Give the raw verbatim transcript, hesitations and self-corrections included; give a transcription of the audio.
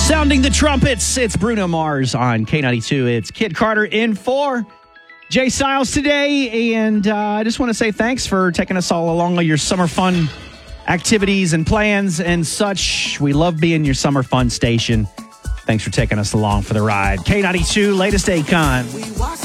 Sounding the trumpets, it's Bruno Mars on K ninety-two. It's Kid Carter in for Jay Siles today. And uh, I just want to say thanks for taking us all along on your summer fun activities and plans and such. We love being your summer fun station. Thanks for taking us along for the ride. K ninety-two, latest Akon.